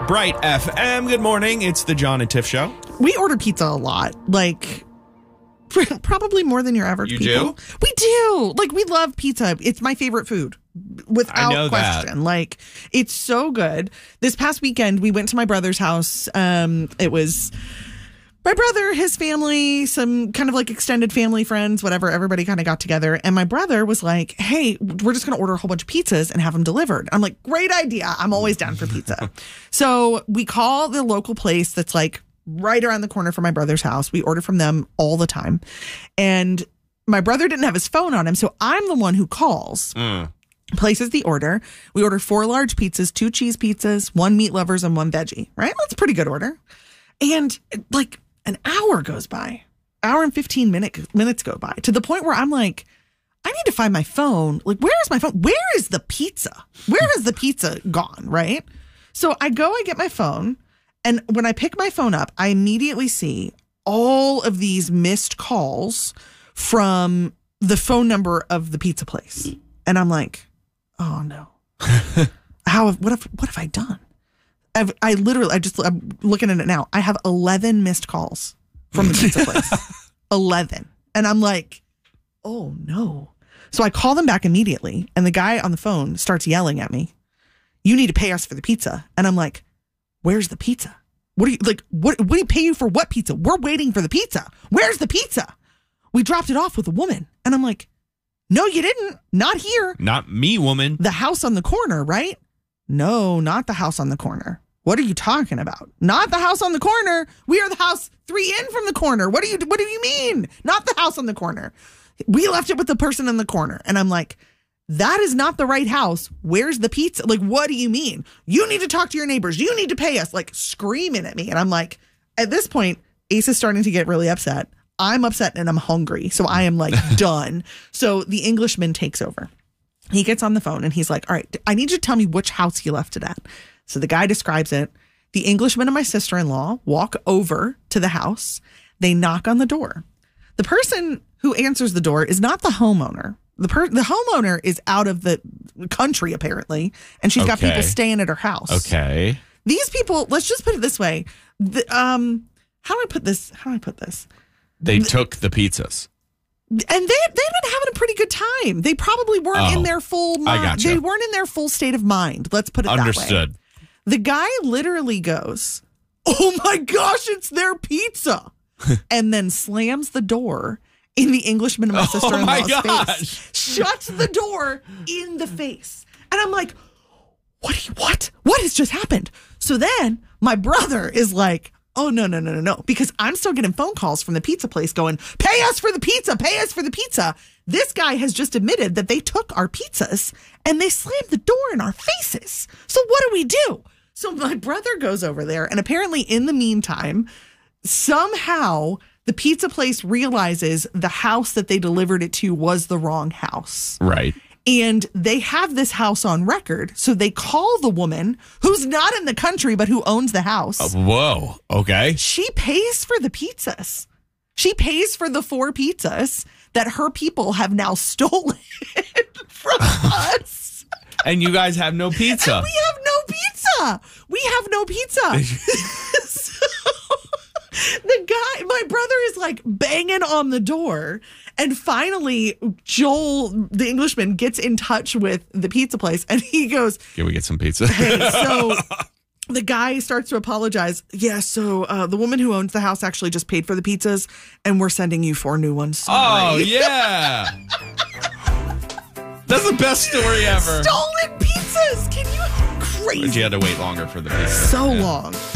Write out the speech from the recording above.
Bright FM. Good morning. It's the John and Tiff Show. We order pizza a lot. Like, probably more than your average You people. do? We do. Like, we love pizza. It's my favorite food. Without question. That. Like, it's so good. This past weekend, we went to my brother's house. It was my brother, his family, some kind of like extended family friends, whatever. Everybody kind of got together. And my brother was like, hey, we're just going to order a whole bunch of pizzas and have them delivered. I'm like, great idea. I'm always down for pizza. So we call the local place that's like right around the corner from my brother's house. We order from them all the time. And my brother didn't have his phone on him. So I'm the one who calls. Places the order. We order 4 large pizzas, 2 cheese pizzas, 1 meat lovers, and 1 veggie. Right? That's a pretty good order. And like an hour goes by, hour and 15 minutes go by, to the point where I'm like, I need to find my phone. Like, where is my phone? Where is the pizza? Where has the pizza gone? Right? So I get my phone. And when I pick my phone up, I immediately see all of these missed calls from the phone number of the pizza place. And I'm like, oh no. What have I done? I'm looking at it now. I have 11 missed calls from the pizza place. 11. And I'm like, oh no. So I call them back immediately. And the guy on the phone starts yelling at me. You need to pay us for the pizza. And I'm like, where's the pizza? What do you pay you for what pizza? We're waiting for the pizza. Where's the pizza? We dropped it off with a woman. And I'm like, no, you didn't. Not here. Not me, woman. The house on the corner, right? No, not the house on the corner. What are you talking about? Not the house on the corner. We are the house 3 in from the corner. What do you mean? Not the house on the corner. We left it with the person in the corner. And I'm like, that is not the right house. Where's the pizza? Like, what do you mean? You need to talk to your neighbors. You need to pay us. Like, screaming at me. And I'm like, at this point, Ace is starting to get really upset. I'm upset and I'm hungry. So I am like done. So the Englishman takes over. He gets on the phone and he's like, all right, I need you to tell me which house he left it at. So the guy describes it. The Englishman and my sister-in-law walk over to the house. They knock on the door. The person who answers the door is not the homeowner. The homeowner is out of the country, apparently, and she's got people staying at her house. Okay. These people, let's just put it this way. How do I put this? They took the pizzas. And they've been having a pretty good time. They probably weren't in their full mind. I gotcha. They weren't in their full state of mind. Let's put it that way. Understood. The guy literally goes, oh my gosh, it's their pizza. And then slams the door in the Englishman and my sister-in-law's face. Shuts the door in the face. And I'm like, what? What has just happened? So then my brother is like, oh, no. Because I'm still getting phone calls from the pizza place going, pay us for the pizza. Pay us for the pizza. This guy has just admitted that they took our pizzas and they slammed the door in our faces. So what do? So my brother goes over there, and apparently in the meantime, somehow the pizza place realizes the house that they delivered it to was the wrong house. Right. And they have this house on record. So they call the woman who's not in the country, but who owns the house. Whoa. Okay. She pays for the pizzas. She pays for the 4 pizzas that her people have now stolen from us. And you guys have no pizza. And we have no pizza. So the guy, my brother is like banging on the door. And finally, Joel, the Englishman, gets in touch with the pizza place. And he goes, can we get some pizza? Hey, so the guy starts to apologize. Yeah, so the woman who owns the house actually just paid for the pizzas. And we're sending you 4 new ones. Sorry. Oh, yeah. That's the best story ever. Stolen pizzas. Can you? Crazy. But you had to wait longer for the pizza. So long.